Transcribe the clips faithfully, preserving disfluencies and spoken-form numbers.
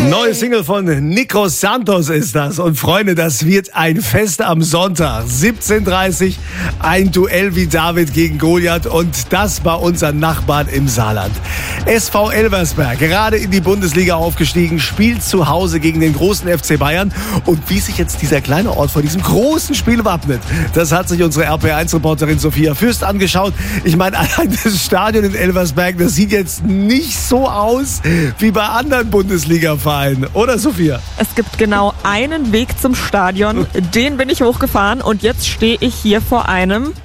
Neue Single von Nico Santos ist das. Und Freunde, das wird ein Fest am Sonntag. siebzehn Uhr dreißig, ein Duell wie David gegen Goliath. Und das bei unseren Nachbarn im Saarland. S V Elversberg, gerade in die Bundesliga aufgestiegen, spielt zu Hause gegen den großen F C Bayern. Und wie sich jetzt dieser kleine Ort vor diesem großen Spiel wappnet, das hat sich unsere R P eins Reporterin Sophia Fürst angeschaut. Ich meine, allein das Stadion in Elversberg, das sieht jetzt nicht so aus wie bei anderen Bundesliga-Vereinen. Oder, Sophia? Es gibt genau einen Weg zum Stadion. Den bin ich hochgefahren und jetzt stehe ich hier vor einem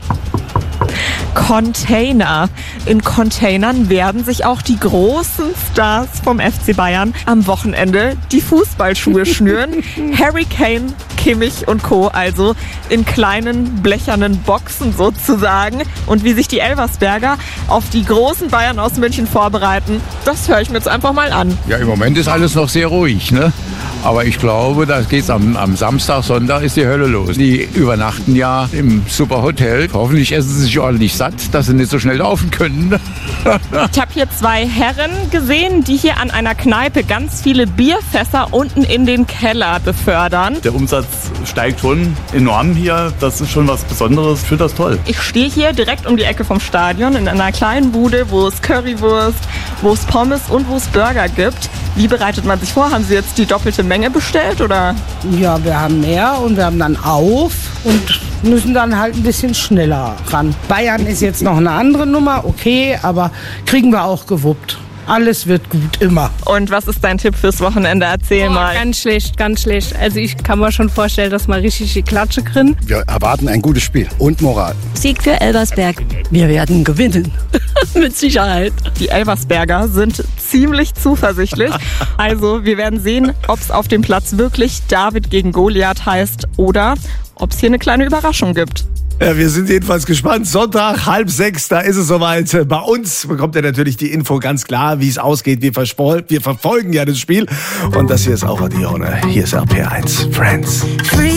Container. In Containern werden sich auch die großen Stars vom F C Bayern am Wochenende die Fußballschuhe schnüren. Harry Kane, Kimmich und Co. also in kleinen blechernen Boxen sozusagen. Und wie sich die Elversberger auf die großen Bayern aus München vorbereiten, das höre ich mir jetzt einfach mal an. Ja, im Moment ist alles noch sehr ruhig, ne? Aber ich glaube, da geht's am, am Samstag, Sonntag ist die Hölle los. Die übernachten ja im Superhotel. Hoffentlich essen sie sich ordentlich satt, dass sie nicht so schnell laufen können. Ich habe hier zwei Herren gesehen, die hier an einer Kneipe ganz viele Bierfässer unten in den Keller befördern. Der Umsatz steigt schon enorm hier. Das ist schon was Besonderes. Ich finde das toll. Ich stehe hier direkt um die Ecke vom Stadion in einer kleinen Bude, wo es Currywurst, wo es Pommes und wo es Burger gibt. Wie bereitet man sich vor? Haben Sie jetzt die doppelte Menge bestellt, oder? Ja, wir haben mehr und wir haben dann auf und müssen dann halt ein bisschen schneller ran. Bayern ist jetzt noch eine andere Nummer, okay, aber kriegen wir auch gewuppt. Alles wird gut, immer. Und was ist dein Tipp fürs Wochenende? Erzähl oh, mal. Ganz schlecht, ganz schlecht. Also ich kann mir schon vorstellen, dass wir richtig die Klatsche kriegen. Wir erwarten ein gutes Spiel und Moral. Sieg für Elversberg. Wir werden gewinnen. Mit Sicherheit. Die Elversberger sind ziemlich zuversichtlich. Also wir werden sehen, ob es auf dem Platz wirklich David gegen Goliath heißt oder ob es hier eine kleine Überraschung gibt. Ja, wir sind jedenfalls gespannt. Sonntag, halb sechs, da ist es soweit. Bei uns bekommt ihr natürlich die Info ganz klar, wie es ausgeht. Wir, wir verfolgen ja das Spiel. Und das hier ist auch Adione. Hier ist R P eins. Friends.